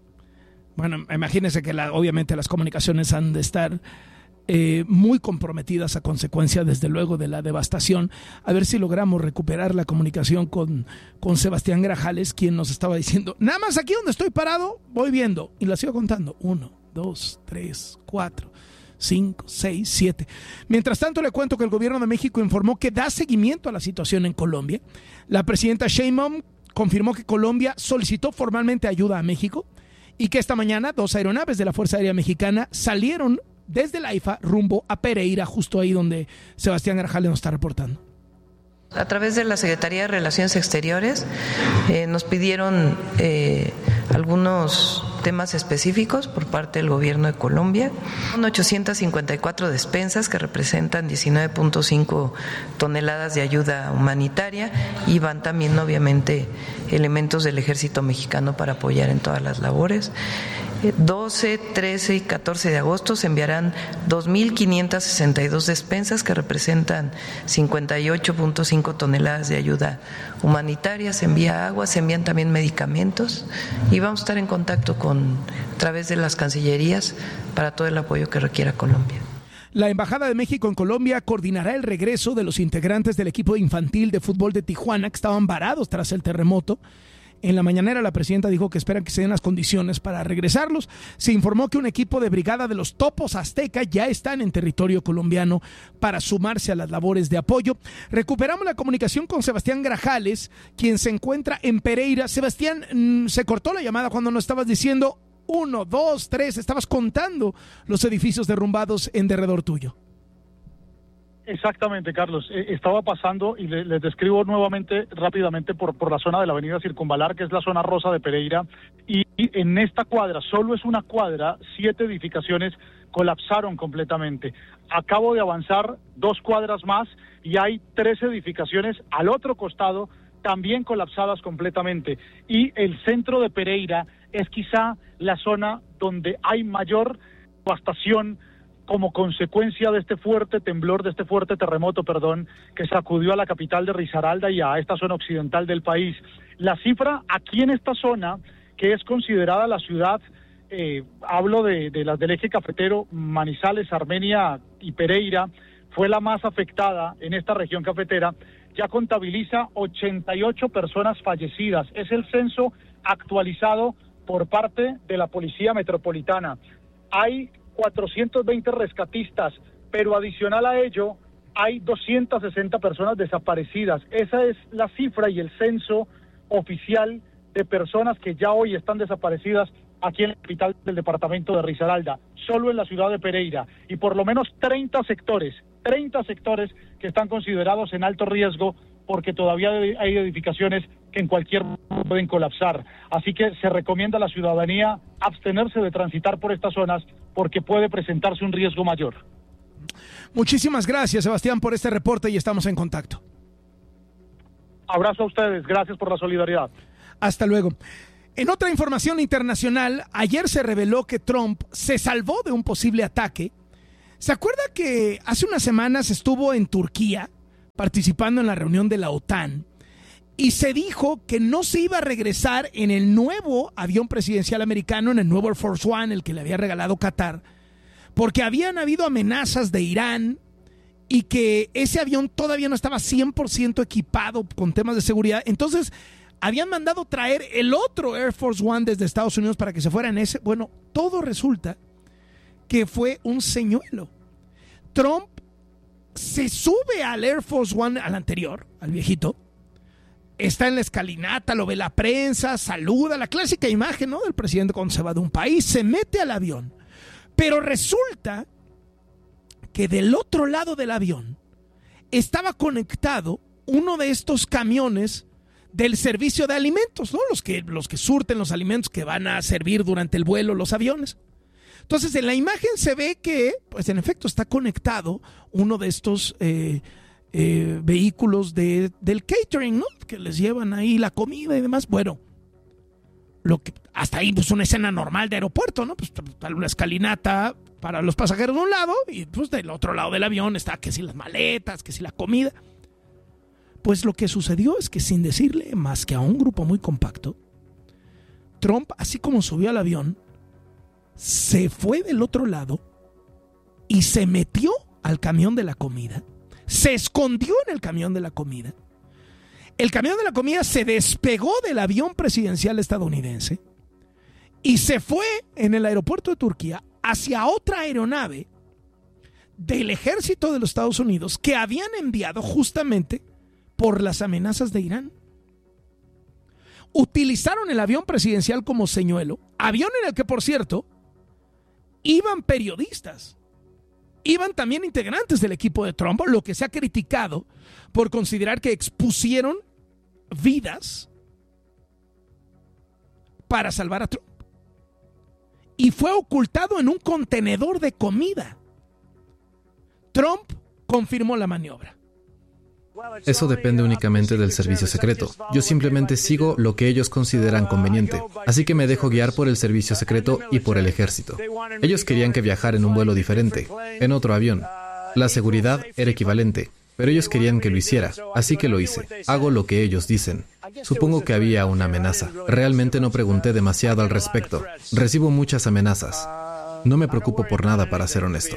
bueno, imagínese que la, obviamente las comunicaciones han de estar... Eh, muy comprometidas a consecuencia, desde luego, de la devastación. A ver si logramos recuperar la comunicación con, con Sebastián Grajales, quien nos estaba diciendo, nada más aquí donde estoy parado, voy viendo, y la sigo contando, uno, dos, tres, cuatro, cinco, seis, siete. Mientras tanto, le cuento que el gobierno de México informó que da seguimiento a la situación en Colombia. La presidenta Sheinbaum confirmó que Colombia solicitó formalmente ayuda a México y que esta mañana dos aeronaves de la Fuerza Aérea Mexicana salieron desde el AIFA rumbo a Pereira, justo ahí donde Sebastián Grajales nos está reportando. A través de la Secretaría de Relaciones Exteriores eh, nos pidieron eh, algunos temas específicos por parte del gobierno de Colombia. Son ochocientas cincuenta y cuatro despensas que representan diecinueve punto cinco toneladas de ayuda humanitaria, y van también obviamente elementos del ejército mexicano para apoyar en todas las labores. doce, trece y catorce de agosto se enviarán dos mil quinientas sesenta y dos despensas que representan cincuenta y ocho punto cinco toneladas de ayuda humanitaria. Se envía agua, se envían también medicamentos, y vamos a estar en contacto con a través de las cancillerías para todo el apoyo que requiera Colombia. La Embajada de México en Colombia coordinará el regreso de los integrantes del equipo infantil de fútbol de Tijuana que estaban varados tras el terremoto. En la mañanera, la presidenta dijo que esperan que se den las condiciones para regresarlos. Se informó que un equipo de brigada de los Topos Azteca ya están en territorio colombiano para sumarse a las labores de apoyo. Recuperamos la comunicación con Sebastián Grajales, quien se encuentra en Pereira. Sebastián, mmm, se cortó la llamada cuando nos estabas diciendo uno, dos, tres, estabas contando los edificios derrumbados en derredor tuyo. Exactamente, Carlos. Eh, estaba pasando, y le, les describo nuevamente rápidamente, por, por la zona de la avenida Circunvalar, que es la zona rosa de Pereira, y, y en esta cuadra, solo es una cuadra, siete edificaciones colapsaron completamente. Acabo de avanzar dos cuadras más y hay tres edificaciones al otro costado también colapsadas completamente. Y el centro de Pereira es quizá la zona donde hay mayor devastación como consecuencia de este fuerte temblor, de este fuerte terremoto, perdón, que sacudió a la capital de Risaralda y a esta zona occidental del país. La cifra aquí en esta zona, que es considerada la ciudad, eh, hablo de, de las del eje cafetero, Manizales, Armenia y Pereira, fue la más afectada en esta región cafetera, ya contabiliza ochenta y ocho personas fallecidas. Es el censo actualizado por parte de la Policía Metropolitana. Hay cuatrocientos veinte rescatistas, pero adicional a ello hay doscientas sesenta personas desaparecidas. Esa es la cifra y el censo oficial de personas que ya hoy están desaparecidas aquí en la capital del departamento de Risaralda, solo en la ciudad de Pereira, y por lo menos treinta sectores, treinta sectores que están considerados en alto riesgo porque todavía hay edificaciones que en cualquier momento pueden colapsar. Así que se recomienda a la ciudadanía abstenerse de transitar por estas zonas porque puede presentarse un riesgo mayor. Muchísimas gracias, Sebastián, por este reporte y estamos en contacto. Abrazo a ustedes, gracias por la solidaridad. Hasta luego. En otra información internacional, ayer se reveló que Trump se salvó de un posible ataque. ¿Se acuerda que hace unas semanas estuvo en Turquía participando en la reunión de la OTAN y se dijo que no se iba a regresar en el nuevo avión presidencial americano, en el nuevo Air Force One, el que le había regalado Qatar, porque habían habido amenazas de Irán y que ese avión todavía no estaba cien por ciento equipado con temas de seguridad? Entonces habían mandado traer el otro Air Force One desde Estados Unidos para que se fuera en ese. Bueno, todo resulta que fue un señuelo. Trump se sube al Air Force One, al anterior, al viejito, está en la escalinata, lo ve la prensa, saluda, la clásica imagen, ¿no?, del presidente cuando se va de un país, se mete al avión. Pero resulta que del otro lado del avión estaba conectado uno de estos camiones del servicio de alimentos, ¿no?, los que, los que surten los alimentos que van a servir durante el vuelo los aviones. Entonces, en la imagen se ve que, pues en efecto, está conectado uno de estos eh, eh, vehículos de, del catering, ¿no?, que les llevan ahí la comida y demás. Bueno, lo que hasta ahí, pues una escena normal de aeropuerto, ¿no? Pues una escalinata para los pasajeros de un lado y pues del otro lado del avión está que si las maletas, que si la comida. Pues lo que sucedió es que sin decirle más que a un grupo muy compacto, Trump, así como subió al avión, se fue del otro lado y se metió al camión de la comida, se escondió en el camión de la comida. El camión de la comida se despegó del avión presidencial estadounidense y se fue en el aeropuerto de Turquía hacia otra aeronave del ejército de los Estados Unidos que habían enviado justamente por las amenazas de Irán. Utilizaron el avión presidencial como señuelo, avión en el que, por cierto, iban periodistas, iban también integrantes del equipo de Trump, lo que se ha criticado por considerar que expusieron vidas para salvar a Trump. Y fue ocultado en un contenedor de comida. Trump confirmó la maniobra. Eso depende únicamente del servicio secreto. Yo simplemente sigo lo que ellos consideran conveniente. Así que me dejo guiar por el servicio secreto y por el ejército. Ellos querían que viajara en un vuelo diferente, en otro avión. La seguridad era equivalente, pero ellos querían que lo hiciera, así que lo hice. Hago lo que ellos dicen. Supongo que había una amenaza. Realmente no pregunté demasiado al respecto. Recibo muchas amenazas. No me preocupo por nada, para ser honesto.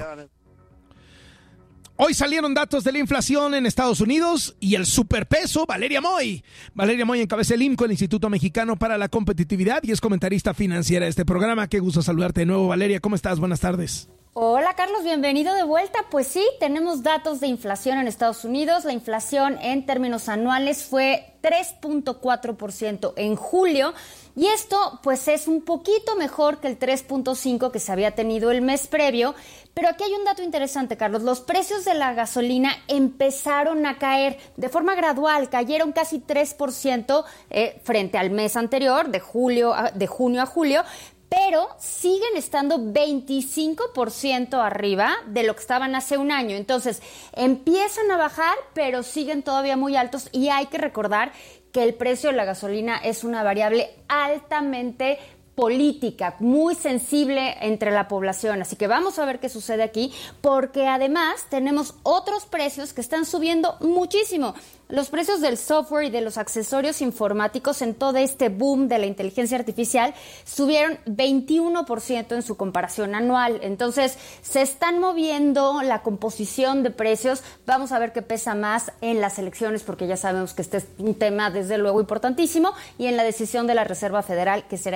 Hoy salieron datos de la inflación en Estados Unidos y el superpeso. Valeria Moy. Valeria Moy encabeza el I M C O, el Instituto Mexicano para la Competitividad, y es comentarista financiera de este programa. Qué gusto saludarte de nuevo, Valeria. ¿Cómo estás? Buenas tardes. Hola, Carlos, bienvenido de vuelta. Pues sí, tenemos datos de inflación en Estados Unidos. La inflación en términos anuales fue tres punto cuatro por ciento en julio. Y esto, pues, es un poquito mejor que el tres punto cinco por ciento que se había tenido el mes previo. Pero aquí hay un dato interesante, Carlos. Los precios de la gasolina empezaron a caer de forma gradual. Cayeron casi tres por ciento eh, frente al mes anterior, de julio a, de junio a julio. Pero siguen estando veinticinco por ciento arriba de lo que estaban hace un año. Entonces, empiezan a bajar, pero siguen todavía muy altos. Y hay que recordar que el precio de la gasolina es una variable altamente política, muy sensible entre la población. Así que vamos a ver qué sucede aquí, porque además tenemos otros precios que están subiendo muchísimo. Los precios del software y de los accesorios informáticos en todo este boom de la inteligencia artificial subieron veintiuno por ciento en su comparación anual. Entonces, se están moviendo la composición de precios. Vamos a ver qué pesa más en las elecciones, porque ya sabemos que este es un tema desde luego importantísimo, y en la decisión de la Reserva Federal, que será en septiembre.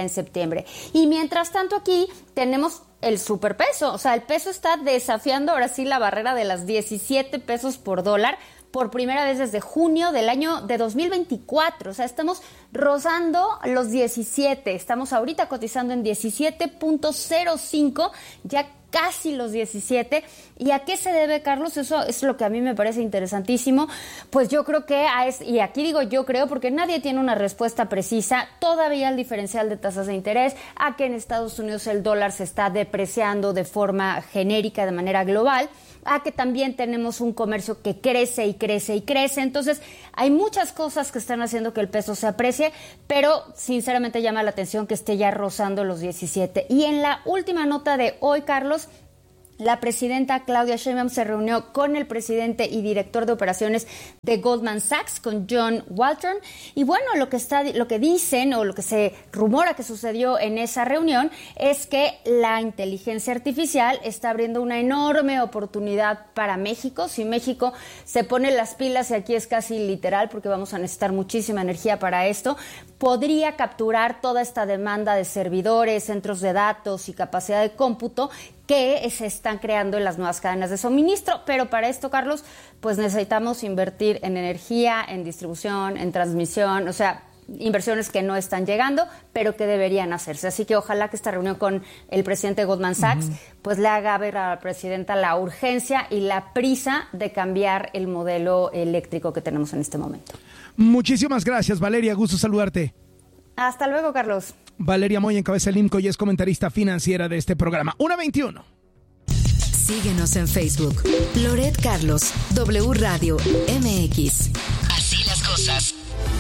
noviembre. Y mientras tanto aquí tenemos el superpeso, o sea, el peso está desafiando ahora sí la barrera de las diecisiete pesos por dólar por primera vez desde junio del año de dos mil veinticuatro. O sea, estamos rozando los diecisiete. Estamos ahorita cotizando en diecisiete punto cero cinco, ya casi los diecisiete. ¿Y a qué se debe, Carlos? Eso es lo que a mí me parece interesantísimo. Pues yo creo que, a es, y aquí digo yo creo, porque nadie tiene una respuesta precisa, todavía el diferencial de tasas de interés, a que en Estados Unidos el dólar se está depreciando de forma genérica, de manera global, a que también tenemos un comercio que crece y crece y crece. Entonces, hay muchas cosas que están haciendo que el peso se aprecie, pero sinceramente llama la atención que esté ya rozando los diecisiete. Y en la última nota de hoy, Carlos, la presidenta Claudia Sheinbaum se reunió con el presidente y director de operaciones de Goldman Sachs, con John Walton. Y bueno, lo que está, lo que dicen o lo que se rumora que sucedió en esa reunión es que la inteligencia artificial está abriendo una enorme oportunidad para México. Si México se pone las pilas, y aquí es casi literal porque vamos a necesitar muchísima energía para esto, podría capturar toda esta demanda de servidores, centros de datos y capacidad de cómputo que se están creando en las nuevas cadenas de suministro. Pero para esto, Carlos, pues necesitamos invertir en energía, en distribución, en transmisión, o sea, inversiones que no están llegando, pero que deberían hacerse. Así que ojalá que esta reunión con el presidente de Goldman Sachs uh-huh. pues le haga ver a la presidenta la urgencia y la prisa de cambiar el modelo eléctrico que tenemos en este momento. Muchísimas gracias, Valeria. Gusto saludarte. Hasta luego, Carlos. Valeria Moya encabeza el IMCO y es comentarista financiera de este programa. una veintiuno. Síguenos en Facebook. Loret Carlos, W Radio M X. Así las cosas.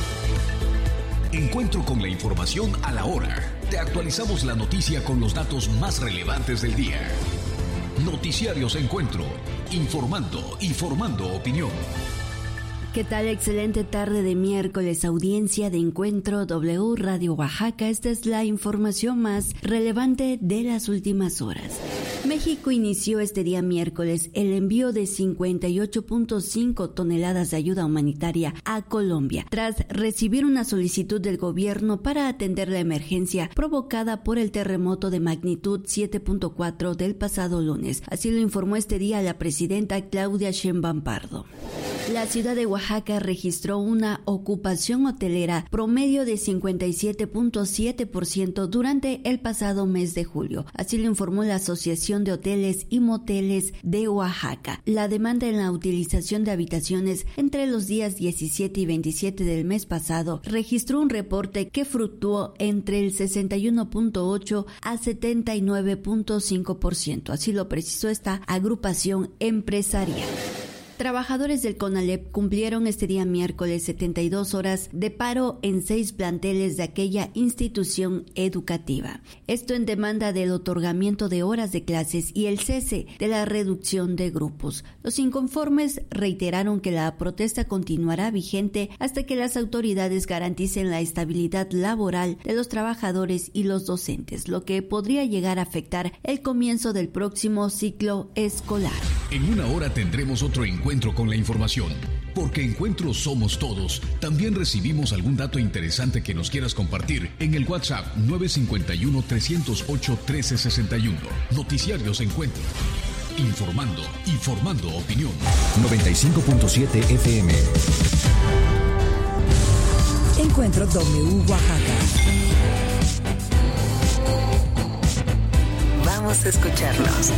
Encuentro con la información a la hora. Te actualizamos la noticia con los datos más relevantes del día. Noticiarios Encuentro. Informando y formando opinión. ¿Qué tal? Excelente tarde de miércoles, audiencia de Encuentro W Radio Oaxaca. Esta es la información más relevante de las últimas horas. México inició este día miércoles el envío de cincuenta y ocho punto cinco toneladas de ayuda humanitaria a Colombia, tras recibir una solicitud del gobierno para atender la emergencia provocada por el terremoto de magnitud siete punto cuatro del pasado lunes. Así lo informó este día la presidenta Claudia Sheinbaum Pardo. La ciudad de Oaxaca registró una ocupación hotelera promedio de cincuenta y siete punto siete por ciento durante el pasado mes de julio. Así lo informó la Asociación de Hoteles y Moteles de Oaxaca. La demanda en la utilización de habitaciones entre los días diecisiete y veintisiete del mes pasado registró un reporte que fluctuó entre el sesenta y uno punto ocho a setenta y nueve punto cinco por ciento. Así lo precisó esta agrupación empresarial. Trabajadores del CONALEP cumplieron este día miércoles setenta y dos horas de paro en seis planteles de aquella institución educativa. Esto en demanda del otorgamiento de horas de clases y el cese de la reducción de grupos. Los inconformes reiteraron que la protesta continuará vigente hasta que las autoridades garanticen la estabilidad laboral de los trabajadores y los docentes, lo que podría llegar a afectar el comienzo del próximo ciclo escolar. En una hora tendremos otro encuentro con la información, porque Encuentro somos todos. También recibimos algún dato interesante que nos quieras compartir en el WhatsApp nueve cinco uno, tres cero ocho, uno tres seis uno. Noticiarios Encuentro. Informando y formando opinión. noventa y cinco punto siete F M. Encuentro W Oaxaca. Vamos a escucharlos.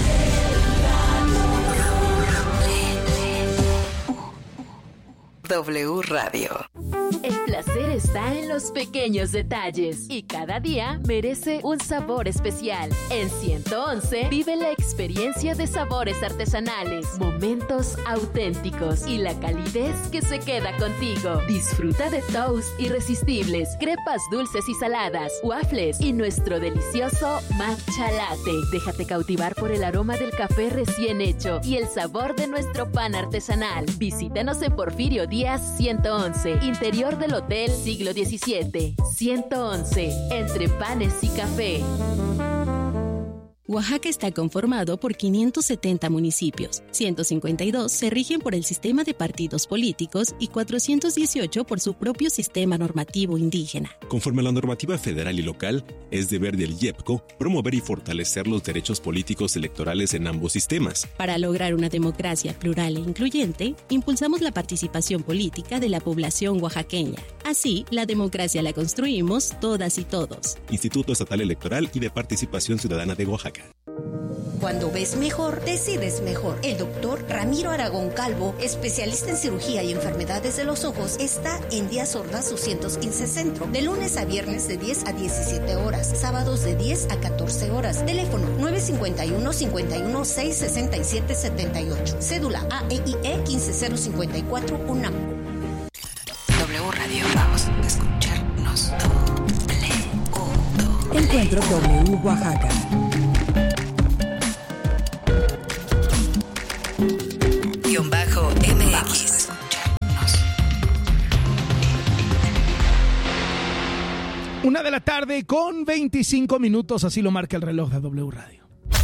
W Radio. El placer está en los pequeños detalles y cada día merece un sabor especial. En ciento once vive la experiencia de sabores artesanales, momentos auténticos y la calidez que se queda contigo. Disfruta de toast irresistibles, crepas dulces y saladas, waffles y nuestro delicioso matcha latte. Déjate cautivar por el aroma del café recién hecho y el sabor de nuestro pan artesanal. Visítanos en Porfirio Díaz ciento once, interior del Hotel Siglo diecisiete. ciento once, entre panes y café. Oaxaca está conformado por quinientos setenta municipios, ciento cincuenta y dos se rigen por el sistema de partidos políticos y cuatrocientos dieciocho por su propio sistema normativo indígena. Conforme a la normativa federal y local, es deber del I E P C O promover y fortalecer los derechos políticos electorales en ambos sistemas. Para lograr una democracia plural e incluyente, impulsamos la participación política de la población oaxaqueña. Así, la democracia la construimos todas y todos. Instituto Estatal Electoral y de Participación Ciudadana de Oaxaca. Cuando ves mejor, decides mejor. El doctor Ramiro Aragón Calvo, especialista en cirugía y enfermedades de los ojos, está en Díaz Ordaz doscientos quince Centro, de lunes a viernes de diez a diecisiete horas, sábados de diez a catorce horas. Teléfono nueve cinco uno, cinco uno seis, seis siete siete ocho. Cédula A E I E uno cinco cero cinco cuatro UNAM. W Radio, vamos a escucharnos. Encuentro W Oaxaca. Guión bajo M X. Una de la tarde con veinticinco minutos, así lo marca el reloj de W Radio.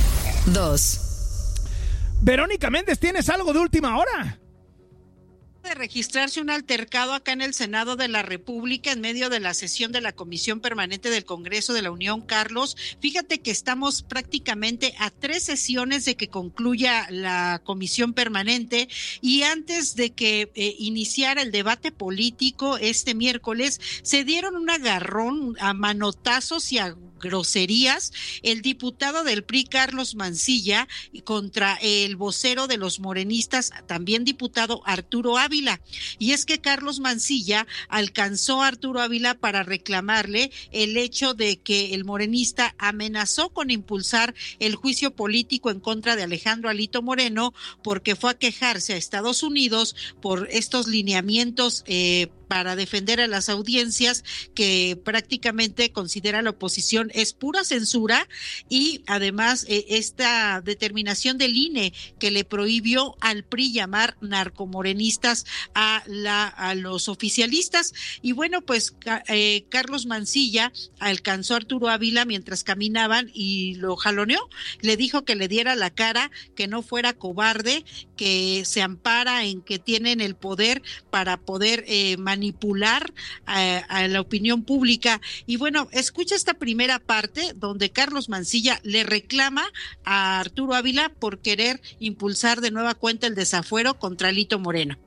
Dos. Verónica Méndez, ¿tienes algo de última hora? De registrarse un altercado acá en el Senado de la República en medio de la sesión de la Comisión Permanente del Congreso de la Unión, Carlos. Fíjate que estamos prácticamente a tres sesiones de que concluya la Comisión Permanente y antes de que eh, iniciara el debate político este miércoles, se dieron un agarrón a manotazos y a groserías el diputado del P R I, Carlos Mancilla, contra el vocero de los morenistas, también diputado Arturo Ávila. Y es que Carlos Mancilla alcanzó a Arturo Ávila para reclamarle el hecho de que el morenista amenazó con impulsar el juicio político en contra de Alejandro Alito Moreno porque fue a quejarse a Estados Unidos por estos lineamientos eh, para defender a las audiencias que prácticamente considera la oposición es pura censura y además eh, esta determinación del I N E que le prohibió al P R I llamar narcomorenistas a, la, a los oficialistas. Y bueno, pues eh, Carlos Mancilla alcanzó a Arturo Ávila mientras caminaban y lo jaloneó, le dijo que le diera la cara, que no fuera cobarde, que se ampara en que tienen el poder para poder eh, manipular a, a la opinión pública. Y bueno, escucha esta primera parte donde Carlos Mancilla le reclama a Arturo Ávila por querer impulsar de nueva cuenta el desafuero contra Alito Moreno.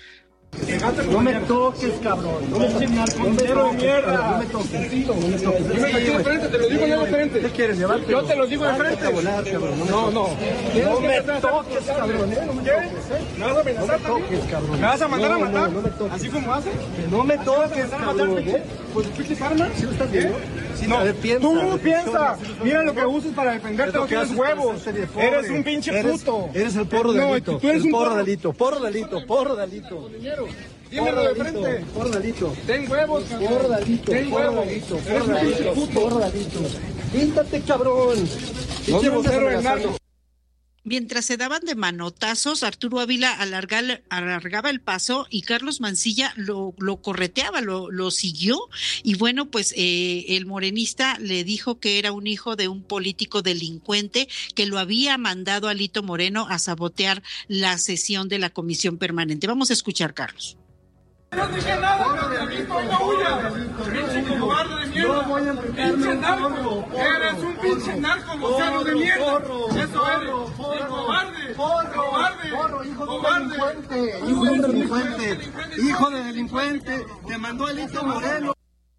No me toques, cabrón. No me toques, narcomentero de mierda. No me toques. No me toques. Dime aquí de frente, te lo digo yo de frente. ¿Qué quieres llevarte? Yo te lo digo de frente. No, no. No me toques, cabrón. ¿Me vas a amenazar? No me toques, cabrón. ¿Me vas a mandar a matar? ¿Así como haces? No me toques, cabrón. Pues pinches armas. ¿Sí lo estás viendo? No, tú piensas. Mira lo que usas para defenderte. No tienes huevos. Eres un pinche puto. Eres el porro de Alito. Tú eres un porro de Alito. Porro de Alito. Porro de Alito. Dímelo de frente. Porro de Alito. Ten huevos, cabrón. Porro de Alito. Ten huevos. Eres un pinche puto. Porro de Alito. Quítate, cabrón. Pinche vocero del narco. Mientras se daban de manotazos, Arturo Ávila alargaba, alargaba el paso y Carlos Mancilla lo, lo correteaba, lo, lo siguió. Y bueno, pues eh, el morenista le dijo que era un hijo de un político delincuente que lo había mandado a Alito Moreno a sabotear la sesión de la Comisión Permanente. Vamos a escuchar, Carlos. No dije nada, no huyas. Pinche cobarde de mierda. Pinche narco. Eres un pinche narco, vocero de mierda. Eso eres. Cobarde. Cobarde. Cobarde. Hijo de delincuente. Hijo de delincuente. Te mandó Alito Moreno.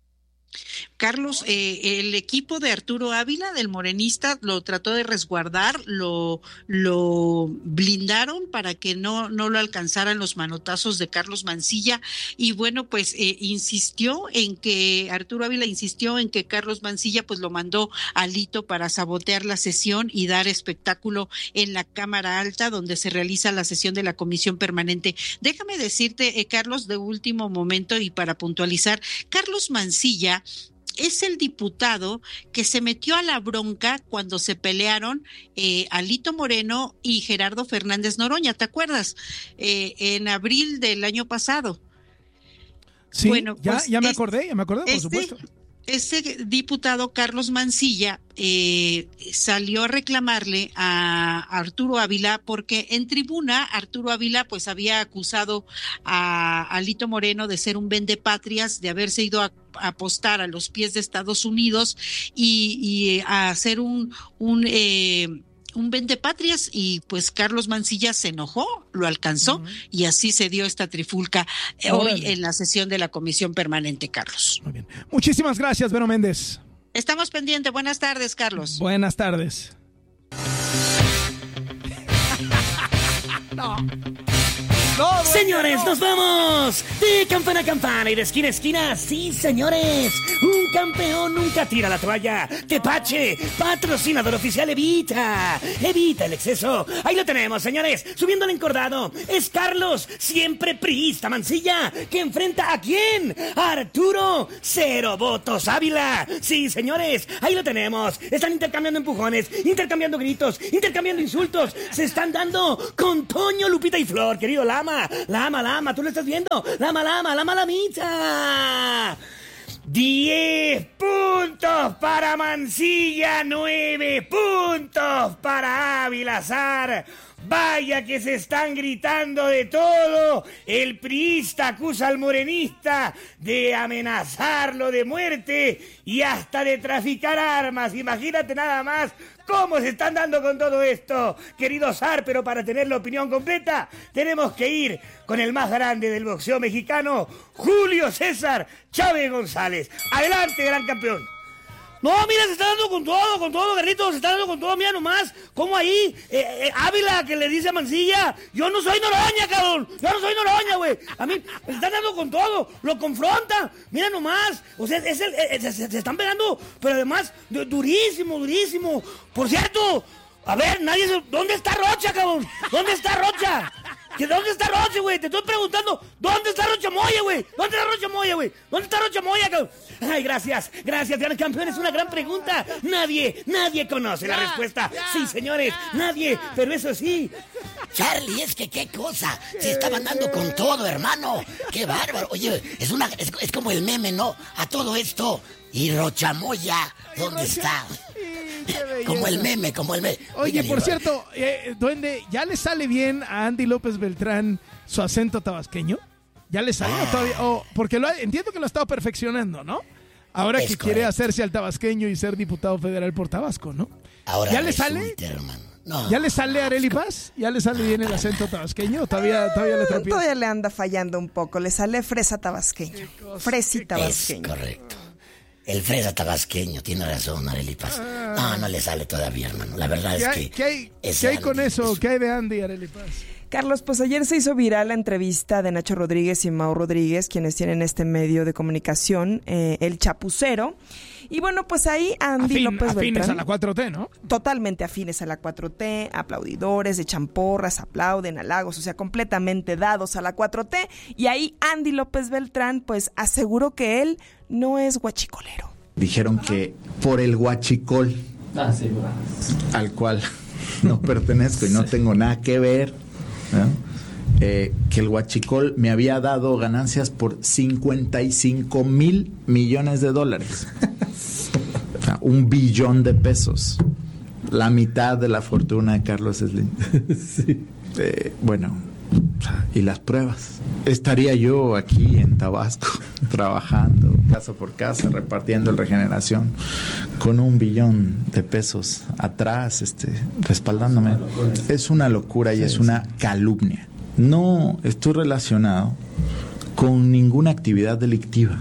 Carlos, eh, el equipo de Arturo Ávila, del morenista, lo trató de resguardar, lo, lo blindaron para que no, no lo alcanzaran los manotazos de Carlos Mancilla. Y bueno, pues eh, insistió en que, Arturo Ávila insistió en que Carlos Mancilla pues lo mandó a Alito para sabotear la sesión y dar espectáculo en la Cámara Alta, donde se realiza la sesión de la Comisión Permanente. Déjame decirte, eh, Carlos, de último momento y para puntualizar, Carlos Mancilla es el diputado que se metió a la bronca cuando se pelearon eh, Alito Moreno y Gerardo Fernández Noroña, ¿te acuerdas? Eh, en abril del año pasado. Sí, bueno, ya, pues ya me este, acordé, ya me acordé, por este, supuesto. Ese diputado Carlos Mancilla eh, salió a reclamarle a Arturo Ávila porque en tribuna Arturo Ávila pues había acusado a Alito Moreno de ser un vendepatrias, de haberse ido a, a apostar a los pies de Estados Unidos y, y a hacer un un eh, un vendepatrias, y pues Carlos Mancilla se enojó, lo alcanzó, uh-huh. y así se dio esta trifulca eh, hoy en la sesión de la Comisión Permanente, Carlos. Muy bien. Muchísimas gracias, Vero Méndez. Estamos pendientes. Buenas tardes, Carlos. Buenas tardes. No. No, señores, no. Nos vamos de campana a campana y de esquina a esquina. Sí, señores, un campeón nunca tira la toalla. Tepache, patrocinador oficial Evita. Evita el exceso. Ahí lo tenemos, señores, subiendo el encordado. Es Carlos, siempre priista Mancilla, que enfrenta ¿a quién? A Arturo Cero Votos Ávila. Sí, señores, ahí lo tenemos. Están intercambiando empujones, intercambiando gritos, intercambiando insultos. Se están dando con Toño, Lupita y Flor, querido Lama. Lama, Lama, ¿tú lo estás viendo? Lama, Lama, Lama, Lamita. Diez puntos para Mancilla, nueve puntos para Ávila Azar. Vaya que se están gritando de todo. El priista acusa al morenista de amenazarlo de muerte y hasta de traficar armas. Imagínate nada más cómo se están dando con todo esto, querido Zar, pero para tener la opinión completa tenemos que ir con el más grande del boxeo mexicano, Julio César Chávez González. Adelante, gran campeón. No, mira, se está dando con todo, con todo, Garrito, se está dando con todo, mira nomás, como ahí, eh, eh, Ávila que le dice a Mancilla, yo no soy Noroña, cabrón, yo no soy Noroña, güey, a mí se están dando con todo, lo confronta, mira nomás, o sea, es el, es, es, se, se están pegando, pero además, du- durísimo, durísimo, por cierto, a ver, nadie se, ¿dónde está Rocha, cabrón? ¿Dónde está Rocha? ¿Que dónde está Rocha, güey? Te estoy preguntando, ¿dónde está Rocha Moya, güey? ¿Dónde está Rocha Moya, güey? ¿Dónde está Rocha Moya, cabrón? Ay, gracias, gracias, gran campeón, es una gran pregunta. Nadie, nadie conoce la respuesta. Sí, señores, nadie, pero eso sí. Charlie, es que qué cosa, se estaban dando con todo, hermano. Qué bárbaro. Oye, es una, es, es como el meme, ¿no? A todo esto. Y Rocha Moya, ¿dónde está? Como el meme, como el meme. Oye, por cierto, eh, Duende, ¿ya le sale bien a Andy López Beltrán su acento tabasqueño? ¿Ya le sale ah. todavía? Oh, porque lo, entiendo que lo ha estado perfeccionando, ¿no? Ahora es que correcto. Quiere hacerse al tabasqueño y ser diputado federal por Tabasco, ¿no? Ahora ¿Ya le sale? No. ¿Ya le sale a Arely Paz? ¿Ya le sale bien el acento tabasqueño? ¿Todavía, todavía le trapea? Todavía le anda fallando un poco. Le sale fresa tabasqueño. Fresi tabasqueño. Es correcto. El fresa tabasqueño, tiene razón, Arely Paz. No, no le sale todavía, hermano. La verdad es hay, que... ¿Qué hay, ¿qué hay con eso? Es... ¿Qué hay de Andy, Arely Paz? Carlos, pues ayer se hizo viral la entrevista de Nacho Rodríguez y Mau Rodríguez, quienes tienen este medio de comunicación, eh, El Chapucero. Y bueno, pues ahí Andy Afín, López afines Beltrán. a la cuatro T, ¿no? Totalmente afines a la cuatro T, aplaudidores de champorras, aplauden, halagos, o sea, completamente dados a la cuatro T. Y ahí Andy López Beltrán, pues aseguró que él no es guachicolero. Dijeron que por el huachicol, ah, sí, bueno. al cual no pertenezco y no tengo nada que ver, ¿no? eh, que el huachicol me había dado ganancias por cincuenta y cinco mil millones de dólares. O sea, un billón de pesos. La mitad de la fortuna de Carlos Slim. Sí. Eh, bueno, y las pruebas. Estaría yo aquí en Tabasco trabajando casa por casa, repartiendo el Regeneración con un billón de pesos atrás, este, respaldándome. Es una locura y es una calumnia. No estoy relacionado con ninguna actividad delictiva.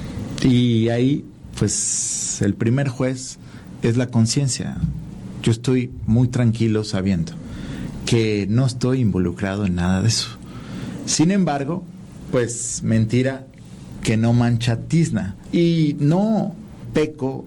Y ahí, pues, el primer juez es la conciencia. Yo estoy muy tranquilo sabiendo que no estoy involucrado en nada de eso. Sin embargo, pues mentira que no mancha tizna. Y no peco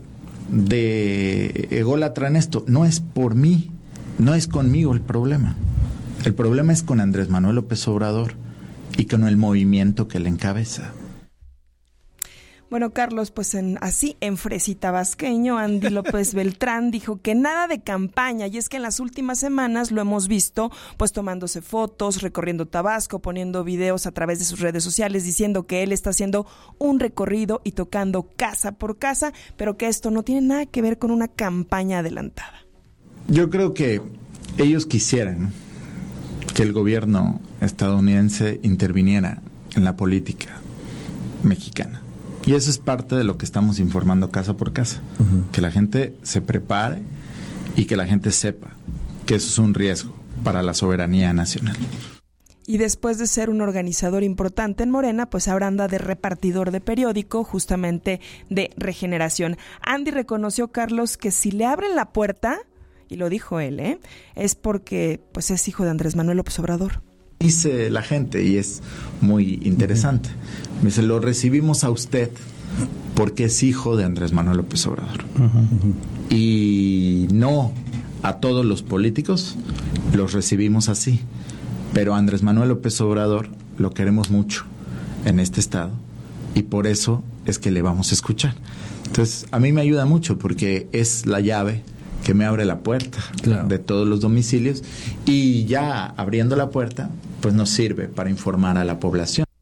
de ególatra en esto. No es por mí, no es conmigo el problema. El problema es con Andrés Manuel López Obrador y con el movimiento que le encabeza. Bueno, Carlos, pues en, así en Fresi Tabasqueño, Andy López Beltrán dijo que nada de campaña, y es que en las últimas semanas lo hemos visto pues tomándose fotos, recorriendo Tabasco, poniendo videos a través de sus redes sociales diciendo que él está haciendo un recorrido y tocando casa por casa, pero que esto no tiene nada que ver con una campaña adelantada. Yo creo que ellos quisieran que el gobierno estadounidense interviniera en la política mexicana. Y eso es parte de lo que estamos informando casa por casa. Uh-huh. Que la gente se prepare y que la gente sepa que eso es un riesgo para la soberanía nacional. Y después de ser un organizador importante en Morena, pues ahora anda de repartidor de periódico, justamente de Regeneración. Andy reconoció, Carlos, que si le abren la puerta, y lo dijo él, ¿eh? es porque pues es hijo de Andrés Manuel López Obrador. Dice la gente, y es muy interesante, me dice, lo recibimos a usted porque es hijo de Andrés Manuel López Obrador. Uh-huh. Y no a todos los políticos los recibimos así, pero a Andrés Manuel López Obrador lo queremos mucho en este estado y por eso es que le vamos a escuchar. Entonces, a mí me ayuda mucho porque es la llave que me abre la puerta, claro, de todos los domicilios, y ya abriendo la puerta, pues nos sirve para informar a la población.